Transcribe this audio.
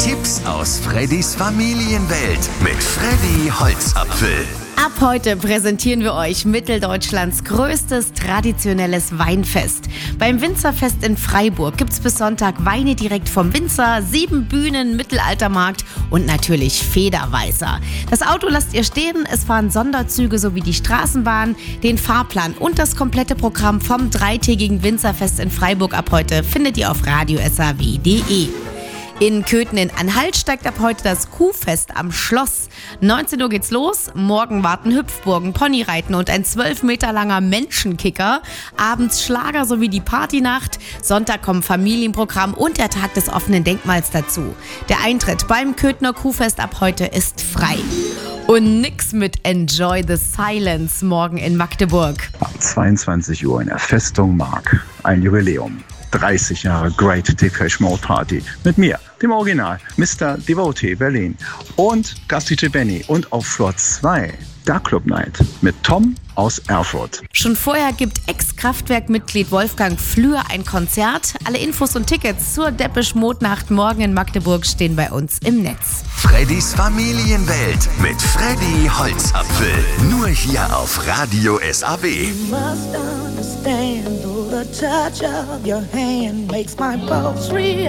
Tipps aus Freddys Familienwelt mit Freddy Holzapfel. Ab heute präsentieren wir euch Mitteldeutschlands größtes traditionelles Weinfest. Beim Winzerfest in Freiburg gibt's bis Sonntag Weine direkt vom Winzer, 7 Bühnen, Mittelaltermarkt und natürlich Federweißer. Das Auto lasst ihr stehen, es fahren Sonderzüge sowie die Straßenbahn. Den Fahrplan und das komplette Programm vom dreitägigen Winzerfest in Freiburg ab heute findet ihr auf radiosaw.de. In Köthen in Anhalt steigt ab heute das Kuhfest am Schloss. 19 Uhr geht's los, morgen warten Hüpfburgen, Ponyreiten und ein 12 Meter langer Menschenkicker. Abends Schlager sowie die Partynacht. Sonntag kommen Familienprogramm und der Tag des offenen Denkmals dazu. Der Eintritt beim Köthener Kuhfest ab heute ist frei. Und nix mit Enjoy the Silence morgen in Magdeburg. Ab 22 Uhr in der Festung Mark. Ein Jubiläum. 30 Jahre Great Depeche Mode Party. Mit mir, dem Original, Mr. Devotee Berlin und Gast DJ Benny. Und auf Floor 2, Dark Club Night mit Tom aus Erfurt. Schon vorher gibt Ex-Kraftwerk-Mitglied Wolfgang Flür ein Konzert. Alle Infos und Tickets zur Depeche Mode Nacht morgen in Magdeburg stehen bei uns im Netz. Freddys Familienwelt mit Freddy Holzapfel. Nur hier auf Radio SAW. You must understand, though the touch of your hand makes my pulse react.